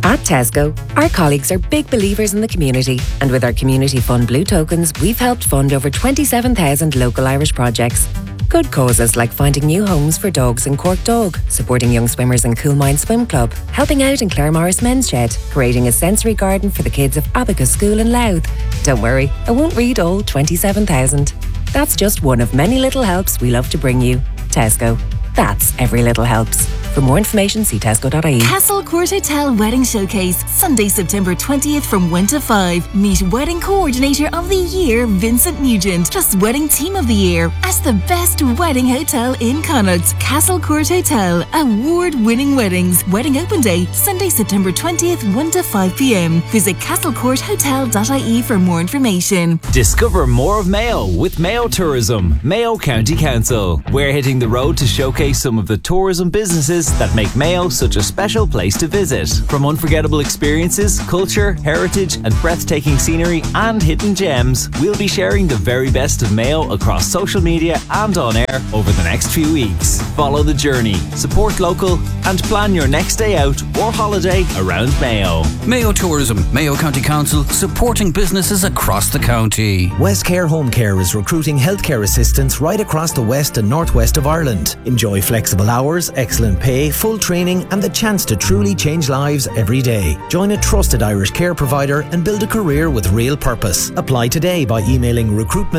At Tesco, our colleagues are big believers in the community, and with our Community Fund Blue Tokens, we've helped fund over 27,000 local Irish projects. Good causes like finding new homes for dogs in Cork Dog, supporting young swimmers in Coolmine Swim Club, helping out in Claremorris Men's Shed, creating a sensory garden for the kids of Abacus School in Louth. Don't worry, I won't read all 27,000. That's just one of many little helps we love to bring you. Tesco. That's every little helps. For more information, see tesco.ie. Castle Court Hotel Wedding Showcase, Sunday, September 20th from 1 to 5. Meet Wedding Coordinator of the Year, Vincent Nugent, plus Wedding Team of the Year as the best wedding hotel in Connacht. Castle Court Hotel, award-winning weddings. Wedding Open Day, Sunday, September 20th, 1 to 5 p.m. Visit castlecourthotel.ie for more information. Discover more of Mayo with Mayo Tourism, Mayo County Council. We're hitting the road to showcase some of the tourism businesses that make Mayo such a special place to visit. From unforgettable experiences, culture, heritage and breathtaking scenery and hidden gems, we'll be sharing the very best of Mayo across social media and on air over the next few weeks. Follow the journey, support local and plan your next day out or holiday around Mayo. Mayo Tourism, Mayo County Council, supporting businesses across the county. West Care Home Care is recruiting healthcare assistants right across the west and northwest of Ireland. Enjoy flexible hours, excellent pay, full training and the chance to truly change lives every day. Join a trusted Irish care provider and build a career with real purpose. Apply today by emailing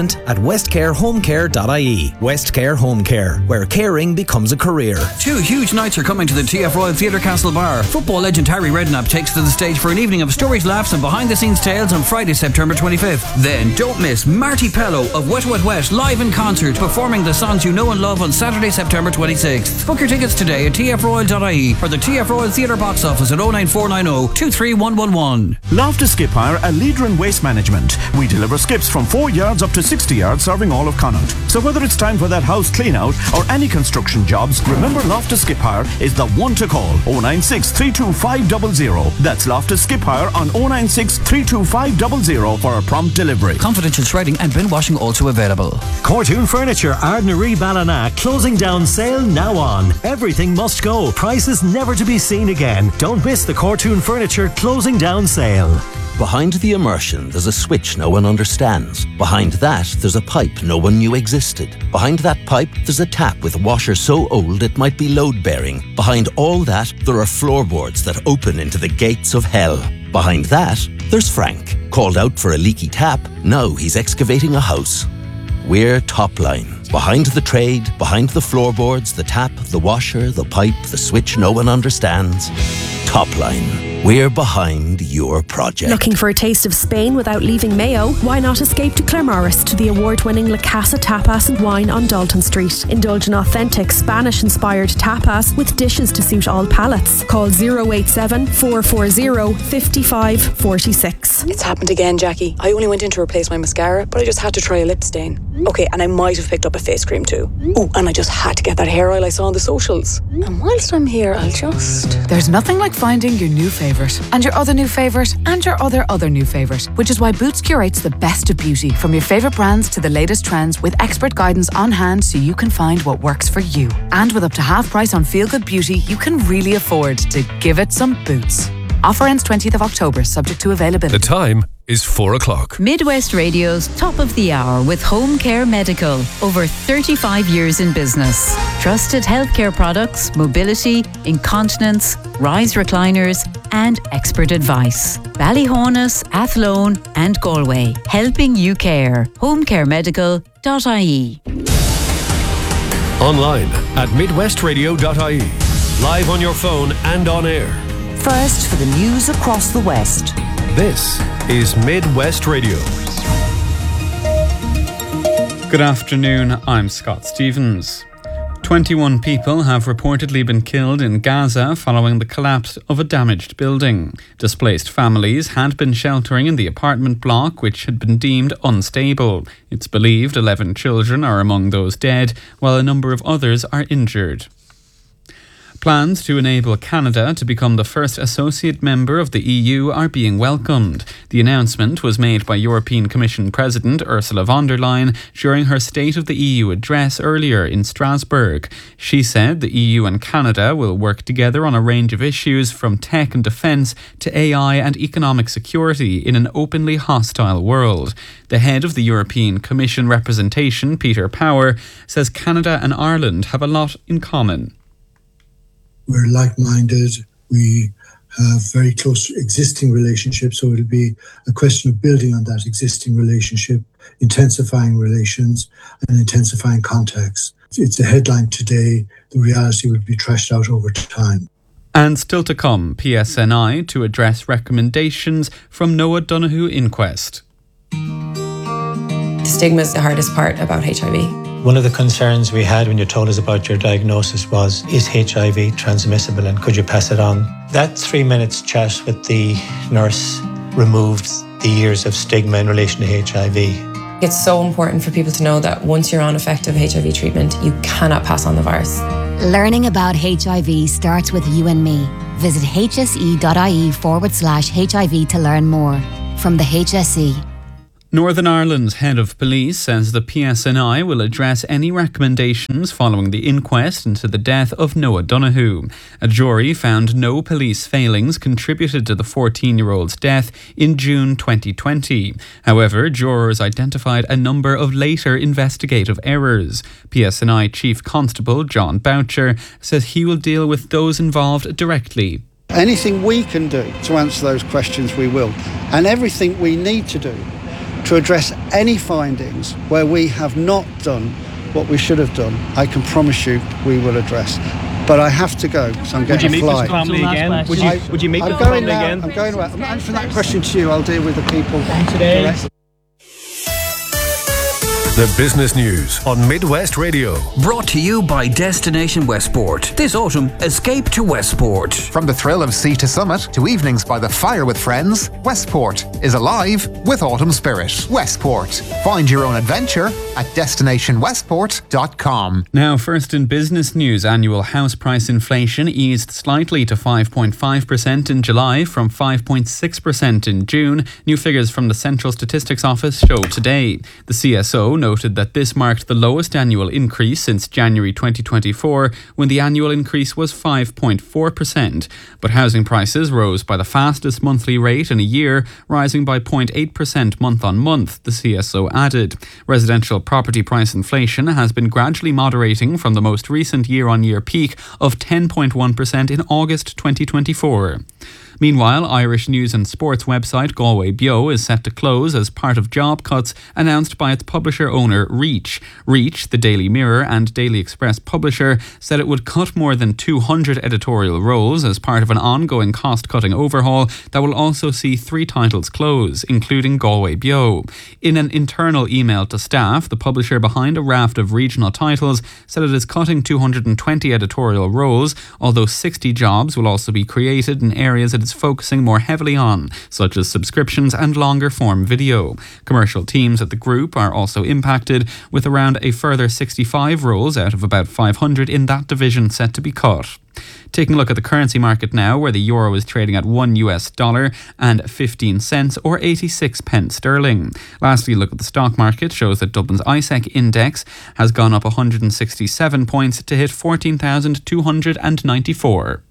recruitment@westcarehomecare.ie. West Care Home Care, where caring becomes a career. 2 huge nights are coming to the TF Royal Theatre Castle Bar. Football legend Harry Redknapp takes to the stage for an evening of stories, laughs and behind-the-scenes tales on Friday, September 25th. Then don't miss Marty Pello of Wet Wet Wet live in concert, performing the songs you know and love on Saturday, September 26th. Book your tickets today at tfroyal.ie or the TF Royal Theatre box office at 09490 23111. Loftus Skip Hire, a leader in waste management. We deliver skips from 4 yards up to 60 yards, serving all of Connacht. So whether it's time for that house clean out or any construction jobs, remember Loftus Skip Hire is the one to call. 096 325 00. That's Loftus Skip Hire on 096 325 00 for a prompt delivery. Confidential shredding and bin washing also available. Cortoon Furniture, Ardnary Ballina, closing down sale now on. Everything must go. Prices never to be seen again. Don't miss the Cortoon Furniture closing down sale. Behind the immersion, there's a switch no one understands. Behind that, there's a pipe no one knew existed. Behind that pipe, there's a tap with a washer so old it might be load-bearing. Behind all that, there are floorboards that open into the gates of hell. Behind that, there's Frank. Called out for a leaky tap, now he's excavating a house. We're Topline. Behind the trade, behind the floorboards, the tap, the washer, the pipe, the switch no one understands. Topline. We're behind your project. Looking for a taste of Spain without leaving Mayo? Why not escape to Claremorris to the award-winning La Casa Tapas and Wine on Dalton Street. Indulge in authentic Spanish-inspired tapas with dishes to suit all palates. Call 087 440 5546. It's happened again, Jackie. I only went in to replace my mascara, but I just had to try a lip stain. Okay, and I might have picked up a face cream too. Oh, and I just had to get that hair oil I saw on the socials. And whilst I'm here, I'll just... There's nothing like finding your new favourite, and your other new favourite, and your other new favourite, which is why Boots curates the best of beauty, from your favourite brands to the latest trends, with expert guidance on hand so you can find what works for you. And with up to half price on Feel Good Beauty, you can really afford to give it some Boots. Offer ends 20th of October, subject to availability. The time is 4 o'clock. Midwest Radio's Top of the Hour with Home Care Medical. Over 35 years in business. Trusted healthcare products, mobility, incontinence, rise recliners and expert advice. Ballyhonus, Athlone and Galway. Helping you care. homecaremedical.ie. Online at midwestradio.ie. Live on your phone and on air. First for the news across the West. This is Midwest Radio. Good afternoon, I'm Scott Stevens. 21 people have reportedly been killed in Gaza following the collapse of a damaged building. Displaced families had been sheltering in the apartment block, which had been deemed unstable. It's believed 11 children are among those dead, while a number of others are injured. Plans to enable Canada to become the first associate member of the EU are being welcomed. The announcement was made by European Commission President Ursula von der Leyen during her State of the EU address earlier in Strasbourg. She said the EU and Canada will work together on a range of issues from tech and defence to AI and economic security in an openly hostile world. The head of the European Commission representation, Peter Power, says Canada and Ireland have a lot in common. We're like-minded, we have very close existing relationships, so it'll be a question of building on that existing relationship, intensifying relations and intensifying contacts. It's a headline today, the reality will be trashed out over time. And still to come, PSNI to address recommendations from Noah Donoghue inquest. The stigma is the hardest part about HIV. One of the concerns we had when you told us about your diagnosis was, is HIV transmissible and could you pass it on? That 3 minutes chat with the nurse removed the years of stigma in relation to HIV. It's so important for people to know that once you're on effective HIV treatment, you cannot pass on the virus. Learning about HIV starts with you and me. Visit hse.ie/HIV to learn more. From the HSE. Northern Ireland's head of police says the PSNI will address any recommendations following the inquest into the death of Noah Donoghue. A jury found no police failings contributed to the 14-year-old's death in June 2020. However, jurors identified a number of later investigative errors. PSNI Chief Constable John Boucher says he will deal with those involved directly. Anything we can do to answer those questions, we will. And everything we need to do to address any findings where we have not done what we should have done, I can promise you we will address. But I have to go, so I'm getting a flight. Would you meet Mr. Family again? Would you meet Mr. Family again? I'm going away. I'm answering that question to you. I'll deal with the people today. The business news on Midwest Radio. Brought to you by Destination Westport. This autumn, escape to Westport. From the thrill of sea to summit to evenings by the fire with friends, Westport is alive with autumn spirit. Westport. Find your own adventure at destinationwestport.com. Now, first in business news, annual house price inflation eased slightly to 5.5% in July from 5.6% in June. New figures from the Central Statistics Office show today. The CSO noted that this marked the lowest annual increase since January 2024, when the annual increase was 5.4%. But housing prices rose by the fastest monthly rate in a year, rising by 0.8% month on month, the CSO added. Residential property price inflation has been gradually moderating from the most recent year-on-year peak of 10.1% in August 2024. Meanwhile, Irish news and sports website Galway Bio is set to close as part of job cuts announced by its publisher owner Reach. Reach, the Daily Mirror and Daily Express publisher, said it would cut more than 200 editorial roles as part of an ongoing cost-cutting overhaul that will also see 3 titles close, including Galway Bio. In an internal email to staff, the publisher behind a raft of regional titles said it is cutting 220 editorial roles, although 60 jobs will also be created in areas it is focusing more heavily on, such as subscriptions and longer form video. Commercial teams at the group are also impacted, with around a further 65 roles out of about 500 in that division set to be cut. Taking a look at the currency market now, where the euro is trading at $1 and 15 cents or 86 pence sterling. Lastly, look at the stock market shows that Dublin's ISEC index has gone up 167 points to hit 14,294.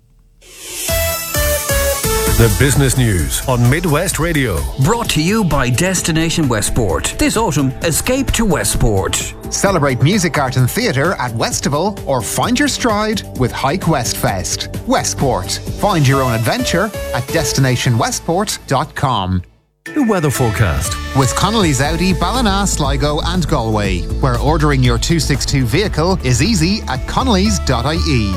The business news on Midwest Radio. Brought to you by Destination Westport. This autumn, escape to Westport. Celebrate music, art and theatre at Westival or find your stride with Hike West Fest. Westport. Find your own adventure at destinationwestport.com. The weather forecast. With Connolly's Audi, Ballina, Sligo and Galway, where ordering your 262 vehicle is easy at connolly's.ie.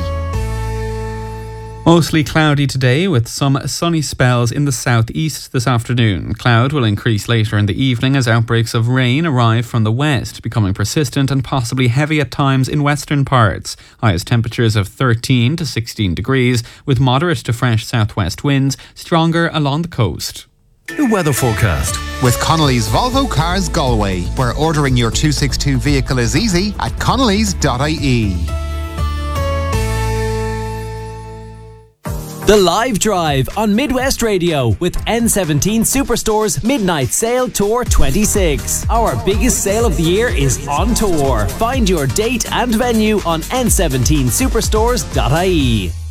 Mostly cloudy today with some sunny spells in the southeast this afternoon. Cloud will increase later in the evening as outbreaks of rain arrive from the west, becoming persistent and possibly heavy at times in western parts. Highest temperatures of 13 to 16 degrees with moderate to fresh southwest winds, stronger along the coast. The weather forecast. With Connolly's Volvo Cars Galway, where ordering your 262 vehicle is easy at connolly's.ie. The Live Drive on Midwest Radio with N17 Superstore's Midnight Sale Tour 26. Our biggest sale of the year is on tour. Find your date and venue on n17superstores.ie.